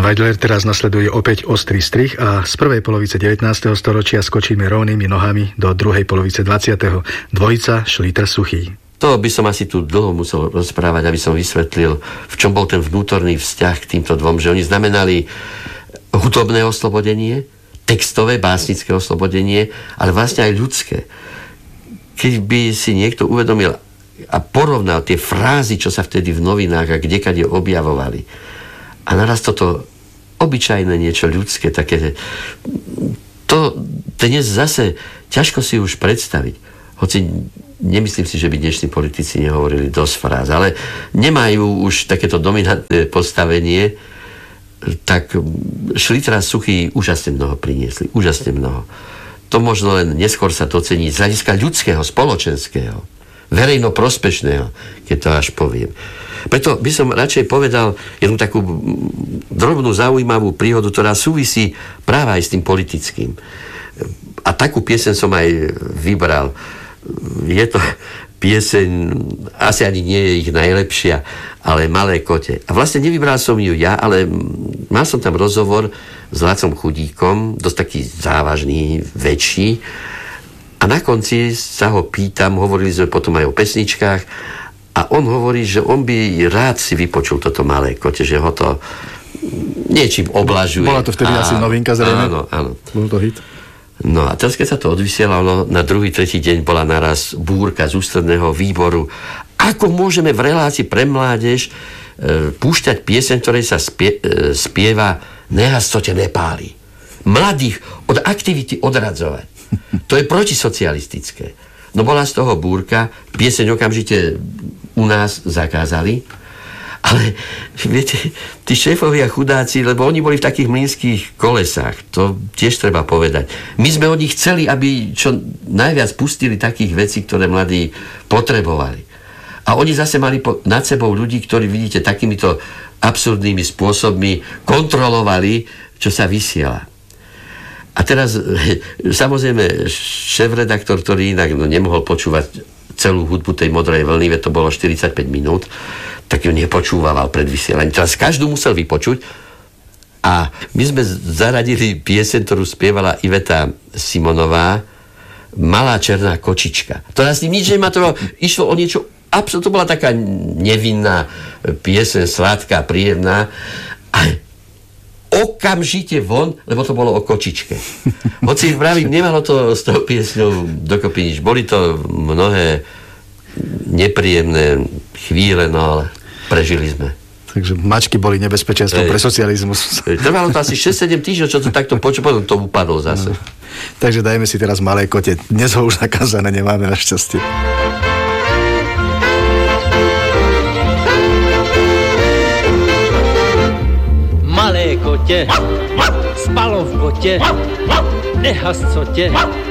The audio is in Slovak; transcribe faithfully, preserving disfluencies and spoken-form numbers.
Weidler, teraz nasleduje opäť ostrý strih a z prvej polovice devätnásteho storočia skočíme rovnými nohami do druhej polovice dvadsiateho Dvojica Schlitter-Suchý. To by som asi tu dlho musel rozprávať, aby som vysvetlil, v čom bol ten vnútorný vzťah k týmto dvom, že oni znamenali hudobné oslobodenie, textové, básnické oslobodenie, ale vlastne aj ľudské. Keď by si niekto uvedomil a porovnal tie frázy, čo sa vtedy v novinách a kdekade objavovali, a naraz toto obyčajné niečo ľudské, také, to dnes zase ťažko si už predstaviť. Hoci nemyslím si, že by dnešní politici nehovorili dosť fráz, ale nemajú už takéto dominantné postavenie, tak Schlitter-Suchý úžasne mnoho priniesli. Úžasne mnoho. To možno len neskôr sa to cení z hľadiska ľudského, spoločenského, verejno prospešného, keď to až poviem. Preto by som radšej povedal jednu takú drobnú zaujímavú príhodu, ktorá súvisí práve aj s tým politickým. A takú pieseň som aj vybral. Je to pieseň, asi ani nie je ich najlepšia, ale Malé kote. A vlastne nevybral som ju ja, ale mal som tam rozhovor s Lacom Chudíkom, dosť taký závažný, väčší. A na konci sa ho pýtam, hovorili sme potom aj o pesničkách, a on hovorí, že on by rád si vypočul toto Malé kote, že ho to niečím oblažuje. Bola to vtedy a, asi novinka zrejme. Áno, áno. Bol to hit. No a teraz, keď sa to odvysielalo, na druhý, tretí deň bola naraz búrka z ústredného výboru. Ako môžeme v relácii pre mládež e, púšťať pieseň, ktorej sa spie, e, spieva Nehas, co te nepáli. Mladých od aktivity odradzovať. To je protisocialistické. No bola z toho búrka, pieseň okamžite u nás zakázali, ale viete, tí šéfovia chudáci, lebo oni boli v takých mlynských kolesách, to tiež treba povedať. My sme od nich chceli, aby čo najviac pustili takých vecí, ktoré mladí potrebovali. A oni zase mali po, nad sebou ľudí, ktorí, vidíte, takýmito absurdnými spôsobmi kontrolovali, čo sa vysiela. A teraz, samozrejme, šéfredaktor, ktorý inak no, nemohol počúvať celú hudbu tej Modrej vlny, veď to bolo štyridsaťpäť minút, tak ju nepočúval pred vysielaním. Teraz každú musel vypočuť a my sme zaradili pieseň, ktorú spievala Iveta Simonová, Malá černá kočička. To nás tým nič nemá, to išlo o niečo, absolútne to bola taká nevinná pieseň, sladká, príjemná, a okamžite von, lebo to bolo o kočičke. Hoci vravím, nemalo to s tou piesňou dokopy nič. Boli to mnohé nepríjemné chvíle, no ale prežili sme. Takže mačky boli nebezpečenstvom pre socializmus. Trvalo to asi šesť sedem týždňov, čo to takto počul, potom to upadlo zase. No. Takže dajme si teraz Malé kote. Dnes ho už zakázané nemáme, našťastie. Malé kotě spalo v botě, nehas co tě